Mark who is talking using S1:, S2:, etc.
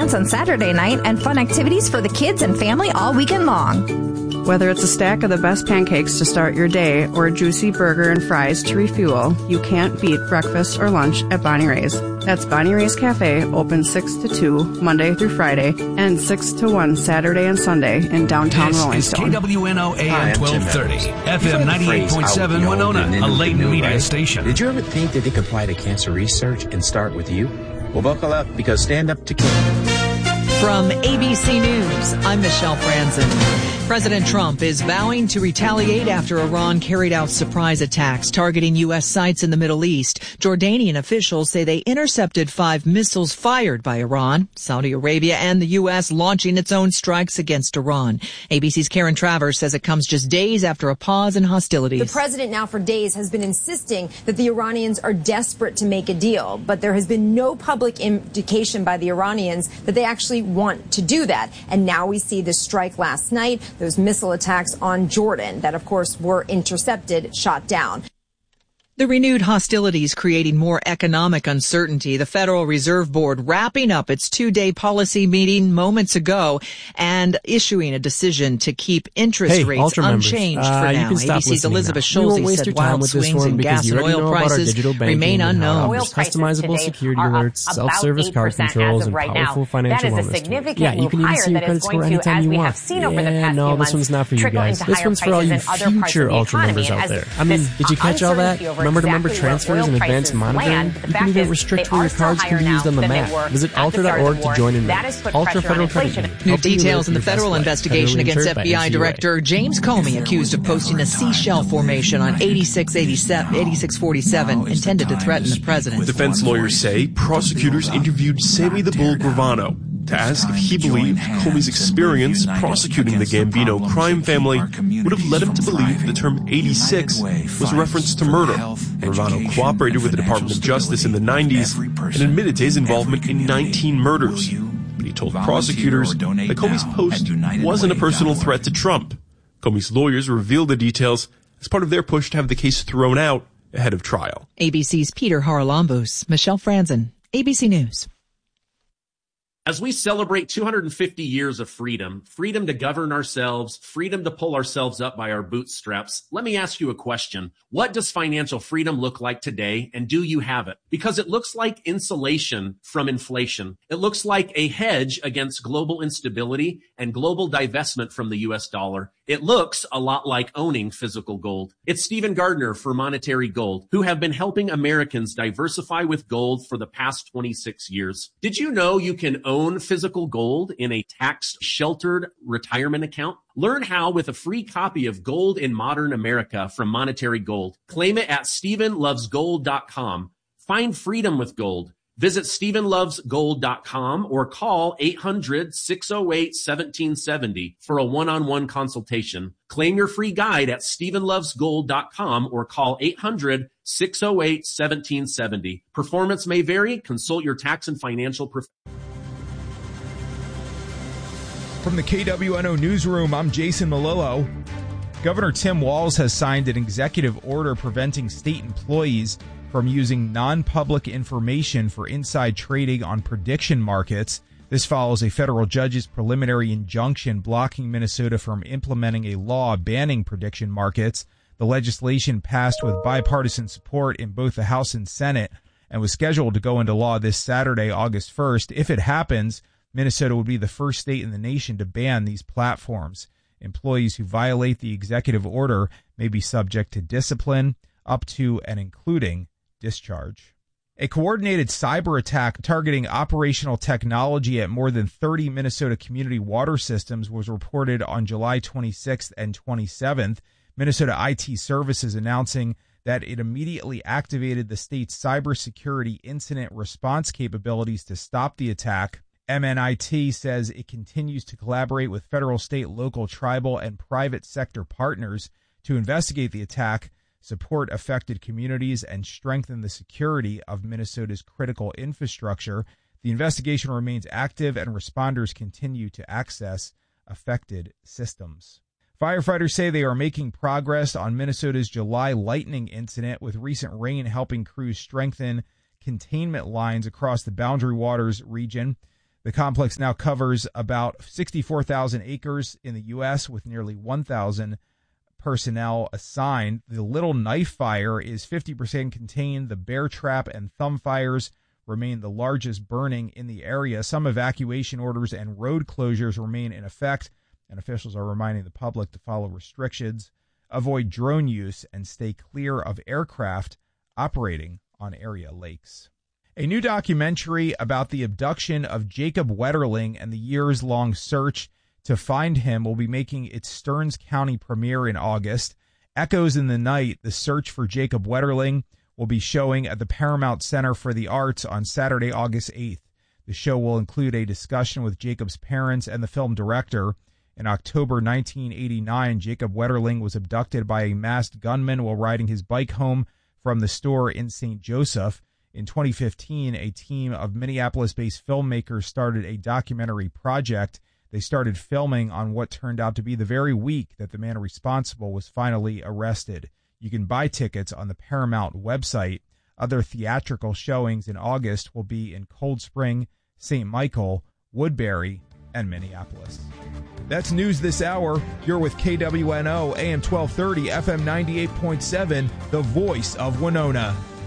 S1: dance on Saturday night and fun activities for the kids and family all weekend long.
S2: Whether it's a stack of the best pancakes to start your day or a juicy burger and fries to refuel, you can't beat breakfast or lunch at Bonnie Ray's. That's Bonnie Ray's Cafe, open 6 to 2, Monday through Friday, and 6 to 1 Saturday and Sunday in downtown Rolling Stone.
S3: This is KWNO AM 1230, FM 98.7 Winona, a Layton media station.
S4: Did you ever think that they could apply to cancer research and start with you? Well, buckle up, because Stand Up to Cancer.
S5: From ABC News, I'm Michelle Franzen. President Trump is vowing to retaliate after Iran carried out surprise attacks targeting U.S. sites in the Middle East. Jordanian officials say they intercepted 5 missiles fired by Iran. Saudi Arabia and the U.S. launching its own strikes against Iran. ABC's Karen Travers says it comes just days after a pause in hostilities.
S6: The president now for days has been insisting that the Iranians are desperate to make a deal, but there has been no public indication by the Iranians that they actually want to do that. And now we see this strike last night, those missile attacks on Jordan that, of course, were intercepted, shot down.
S5: The renewed hostilities creating more economic uncertainty. The Federal Reserve Board wrapping up its 2-day policy meeting moments ago and issuing a decision to keep interest rates unchanged for now. ABC's Elizabeth Schulze said wild swings in gas and oil prices remain unknown.
S7: Oil customizable security alerts, self-service card controls, and powerful financial wellness tools. Yeah, you can even see your credit score anytime you want. Yeah, no, this one's not for you guys. This one's for all you future Ultra members out there. I mean, did you catch all that? Remember transfers and advanced monitoring? You can even restrict where your cards can be used on the map. Visit Ultra.org to join in. Ultra Federal Credit Union.
S5: New details in the federal investigation against FBI Director James Comey, accused of posting a seashell formation on 8647 intended to threaten the president.
S8: Defense lawyers say prosecutors interviewed Sammy the Bull Gravano to ask if he believed Comey's experience prosecuting the Gambino crime family would have led him to believe the term 86 was a reference to murder. Gravano cooperated with the Department of Justice in the 90s and admitted to his involvement in 19 murders. But he told prosecutors that Comey's post wasn't a personal threat to Trump. Comey's lawyers revealed the details as part of their push to have the case thrown out ahead of trial.
S5: ABC's Peter Haralambous, Michelle Franzen, ABC News.
S9: As we celebrate 250 years of freedom, freedom to govern ourselves, freedom to pull ourselves up by our bootstraps, let me ask you a question. What does financial freedom look like today, and do you have it? Because it looks like insulation from inflation. It looks like a hedge against global instability and global divestment from the U.S. dollar. It looks a lot like owning physical gold. It's Stephen Gardner for Monetary Gold, who have been helping Americans diversify with gold for the past 26 years. Did you know you can own physical gold in a tax-sheltered retirement account? Learn how with a free copy of Gold in Modern America from Monetary Gold. Claim it at StephenLovesGold.com. Find freedom with gold. Visit StephenLovesGold.com or call 800-608-1770 for a one-on-one consultation. Claim your free guide at StephenLovesGold.com or call 800-608-1770. Performance may vary. Consult your tax and financial professional.
S10: From the KWNO Newsroom, I'm Jason Malillo. Governor Tim Walz has signed an executive order preventing state employees from using non-public information for inside trading on prediction markets. This follows a federal judge's preliminary injunction blocking Minnesota from implementing a law banning prediction markets. The legislation passed with bipartisan support in both the House and Senate and was scheduled to go into law this Saturday, August 1st. If it happens, Minnesota would be the first state in the nation to ban these platforms. Employees who violate the executive order may be subject to discipline, up to and including discharge. A coordinated cyber attack targeting operational technology at more than 30 Minnesota community water systems was reported on July 26th and 27th. Minnesota IT Services announcing that it immediately activated the state's cybersecurity incident response capabilities to stop the attack. MNIT says it continues to collaborate with federal, state, local, tribal, and private sector partners to investigate the attack, support affected communities, and strengthen the security of Minnesota's critical infrastructure. The investigation remains active, and responders continue to access affected systems. Firefighters say they are making progress on Minnesota's July lightning incident, with recent rain helping crews strengthen containment lines across the Boundary Waters region. The complex now covers about 64,000 acres in the U.S. with nearly 1,000 personnel assigned. The Little Knife Fire is 50% contained. The Bear Trap and Thumb Fires remain the largest burning in the area. Some evacuation orders and road closures remain in effect, and officials are reminding the public to follow restrictions, avoid drone use, and stay clear of aircraft operating on area lakes. A new documentary about the abduction of Jacob Wetterling and the years-long search to find him will be making its Stearns County premiere in August. Echoes in the Night, the search for Jacob Wetterling, will be showing at the Paramount Center for the Arts on Saturday, August 8th. The show will include a discussion with Jacob's parents and the film director. In October 1989, Jacob Wetterling was abducted by a masked gunman while riding his bike home from the store in St. Joseph. In 2015, a team of Minneapolis-based filmmakers started a documentary project. They started filming on what turned out to be the very week that the man responsible was finally arrested. You can buy tickets on the Paramount website. Other theatrical showings in August will be in Cold Spring, St. Michael, Woodbury, and Minneapolis. That's news this hour. You're with KWNO, AM 1230, FM 98.7, the voice of Winona.